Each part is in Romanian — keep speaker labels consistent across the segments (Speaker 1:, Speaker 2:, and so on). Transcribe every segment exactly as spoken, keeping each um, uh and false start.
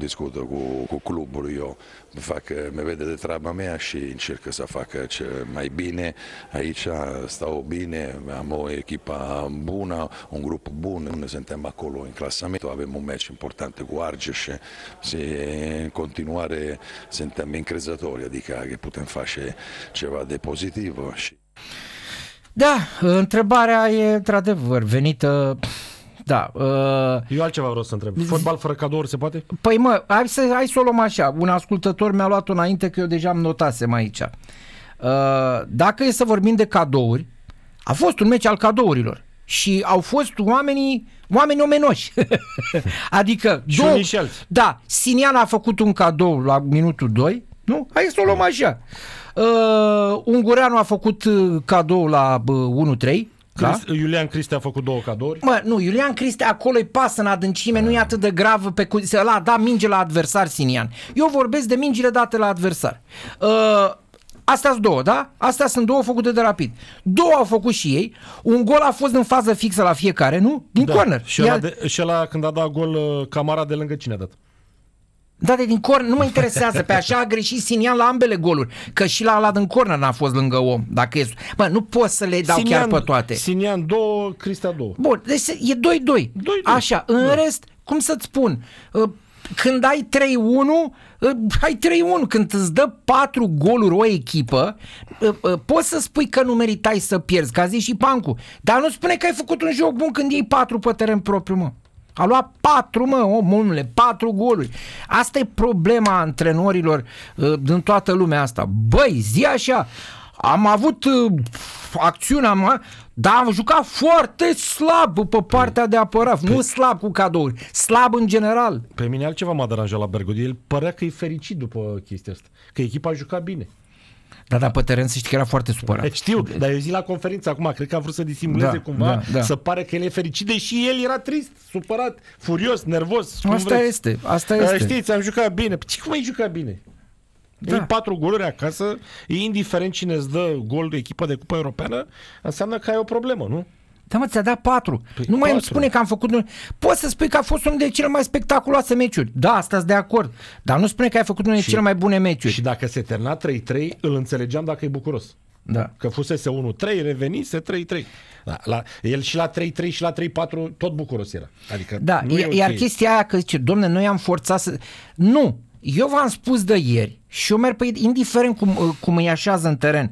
Speaker 1: discută cu, cu clubul, eu fac, me vede de treaba mea și încerc să facă ce mai bine. Aici stau bine, am o echipă bună, un grup bun, noi suntem acolo în clasament, avem un meci important cu Argeș și în continuare suntem încrezători, adică că putem face ceva de pozitiv. Și...
Speaker 2: Da, întrebarea e într-adevăr venită. Da. Uh...
Speaker 3: Eu altceva vreau să întreb. Fotbal fără cadouri se poate?
Speaker 2: Păi mă, hai să, hai să o luăm așa. Un ascultător mi-a luat-o înainte că eu deja am notasem aici. Uh, dacă e să vorbim de cadouri, a fost un meci al cadourilor și au fost oamenii oameni omenoși. Adică
Speaker 3: și
Speaker 2: două,
Speaker 3: unii și alții.
Speaker 2: Da, Sinian a făcut un cadou la minutul doi, nu? Hai să o luăm așa. Uh, Ungureanu a făcut cadou la uh, unu trei. Da?
Speaker 3: Iulian Criste a făcut două cadouri.
Speaker 2: Mă, nu, Iulian Criste acolo îi pasă în adâncime, da. Nu e atât de grav pe cu... ăla a dat minge la adversar Sinian. Eu vorbesc de mingile date la adversar. Uh, astea sunt două, da? Astea sunt două făcute de Rapid. Două au făcut și ei. Un gol a fost în fază fixă la fiecare, nu? Din
Speaker 3: da.
Speaker 2: corner.
Speaker 3: Și ăla, de, și ăla când a dat gol, Camara de lângă cine a dat?
Speaker 2: Da, de din corner, nu mă interesează. Pe așa a greșit Sinian la ambele goluri. Că și la ăla din corner n-a fost lângă om. Dacă e... Bă, nu pot să le dau Sinian, chiar pe toate.
Speaker 3: Sinian două, Cristea două.
Speaker 2: Bun, deci e doi doi. Așa, în da. Rest, cum să-ți spun, când ai trei unu, ai trei unu. Când îți dă patru goluri o echipă, poți să spui că nu meritai să pierzi, că a zis și Pancu. Dar nu spune că ai făcut un joc bun când iei patru pe teren propriu, mă. A luat patru, mă, omule, patru goluri. Asta e problema antrenorilor uh, din toată lumea asta. Băi, zi așa, am avut uh, acțiunea, mă, dar am jucat foarte slab pe partea de apărat. Pe... Nu slab cu cadouri, slab în general.
Speaker 3: Pe mine altceva m-a deranjat la Bergodi. El părea că e fericit după chestia asta, că echipa a jucat bine.
Speaker 2: Da, dar pe teren să știi că era foarte supărat.
Speaker 3: Știu, dar eu zic la conferință acum, cred că a vrut să disimuleze da, cumva, da, da. Să pare că el e fericit, deși el era trist, supărat, furios, nervos.
Speaker 2: Asta vreți. este, asta este.
Speaker 3: Știți, am jucat bine. Păi cum ai jucat bine? Da. E patru goluri acasă, e indiferent cine îți dă gol de echipă de Cupa Europeană, înseamnă că ai o problemă, nu?
Speaker 2: Da, mă, ți-a dat patru. Păi nu mai îmi spune că am făcut... Poți să spui că a fost unul de cele mai spectaculoase meciuri. Da, asta-s de acord. Dar nu spune că ai făcut unul de cele mai bune meciuri.
Speaker 3: Și dacă se termina trei trei, îl înțelegeam dacă e bucuros.
Speaker 2: Da.
Speaker 3: Că fusese unu trei, revenise trei trei. Da, la, el și la trei trei și la trei patru tot bucuros era. Adică
Speaker 2: da,
Speaker 3: nu
Speaker 2: iar, iar chestia aia că zice, domne, noi am forțat să... Nu! Eu v-am spus de ieri și eu merg pe indiferent cum, cum îi așează în teren.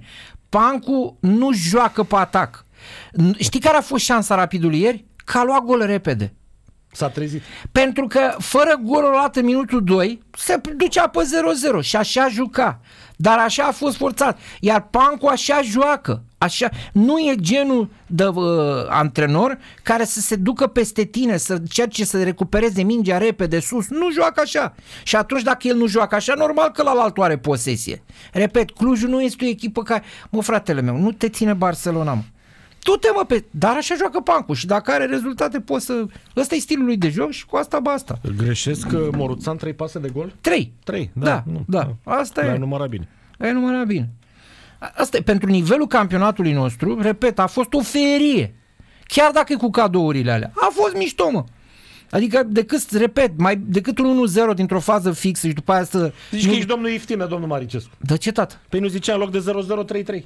Speaker 2: Pancu nu joacă pe atac. Știi care a fost șansa Rapidului ieri? Că a luat gol repede.
Speaker 3: S-a trezit.
Speaker 2: Pentru că fără golul luat în minutul doi se ducea pe zero zero și așa juca. Dar așa a fost forțat. Iar Pancu așa joacă. Așa. Nu e genul de uh, antrenor care să se ducă peste tine, să încerce să recupereze mingea repede sus. Nu joacă așa. Și atunci dacă el nu joacă așa, normal că la altul are posesie. Repet, Clujul nu este o echipă care... Mă, fratele meu, nu te ține Barcelona, mă. Du-te, mă, pe... Dar așa joacă Pancu și dacă are rezultate poți să... Ăsta e stilul lui de joc și cu asta basta.
Speaker 3: Greșesc că Moruțan trei pase de gol?
Speaker 2: Trei.
Speaker 3: Trei, da.
Speaker 2: Da,
Speaker 3: nu,
Speaker 2: da. Asta
Speaker 3: e.
Speaker 2: e.
Speaker 3: L-ai numărat bine.
Speaker 2: Ai numărat bine. Asta e, pentru nivelul campionatului nostru, repet, a fost o ferie. Chiar dacă e cu cadourile alea. A fost mișto, mă. Adică decât, repet, mai decât un unu zero dintr-o fază fixă și după aia să...
Speaker 3: Zici nu... că ești domnul Iftină, domnul Maricescu.
Speaker 2: De ce, tată?
Speaker 3: Păi nu zicea în loc de zero zero trei trei.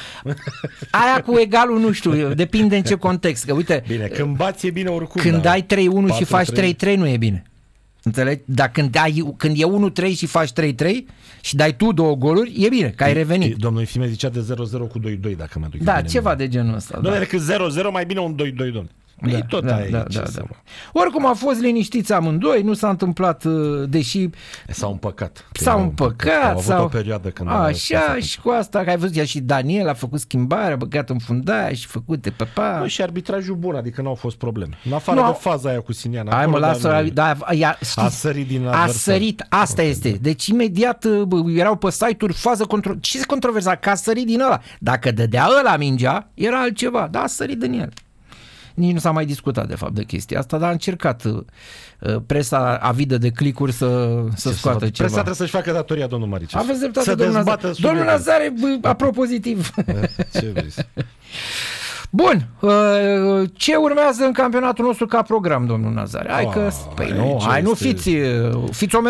Speaker 2: Aia cu egalul nu știu, depinde în ce context. Că uite,
Speaker 3: bine, când bați e bine oricum.
Speaker 2: Când
Speaker 3: da.
Speaker 2: ai trei unu și faci trei trei nu e bine. Înțelegi? Dar când, ai, când e unu trei și faci trei trei și dai tu două goluri, e bine, că ai revenit.
Speaker 3: Domnul Ifime zicea de zero zero cu doi doi, dacă mă duc.
Speaker 2: Da, ceva de genul ăsta.
Speaker 3: Domnule,
Speaker 2: da.
Speaker 3: Decât zero zero, mai bine un doi doi, domnule.
Speaker 2: Da,
Speaker 3: tot
Speaker 2: da,
Speaker 3: aici,
Speaker 2: da, da, da. Oricum a fost liniștiți amândoi, nu s-a întâmplat, deși
Speaker 3: s-au împăcat.
Speaker 2: S-au împăcat,
Speaker 3: au avut
Speaker 2: sau...
Speaker 3: o perioadă când
Speaker 2: așa, și cu asta, că ai văzut, și Daniel a făcut schimbarea, băgat în fundaia și făcute pe pa.
Speaker 3: Nu, și arbitrajul bun, adică n-au fost probleme. În afară
Speaker 2: no.
Speaker 3: de faza aia cu Sinian.
Speaker 2: Hai mă, lasă, da, ia,
Speaker 3: a sărit din adversar.
Speaker 2: A sărit, asta okay. este. Deci imediat erau pe site-uri fază contro... Ce se controversa? Că a sărit din ăla. Dacă dădea ăla mingea, era altceva. Da, a sărit din el. Nici nu s-a mai discutat de fapt de chestia asta, dar a încercat uh, presa avidă de clicuri să, să scoată ceva.
Speaker 3: Presa trebuie să-și facă datoria, domnul Maricescu.
Speaker 2: Aveți dreptate, domnul Nazare. Domnul Nazare, apropozitiv.
Speaker 3: Ce vrei?
Speaker 2: Bun, uh, ce urmează în campionatul nostru ca program, domnul Nazare? Hai că, oh, păi nu, hai nu fiți, fiți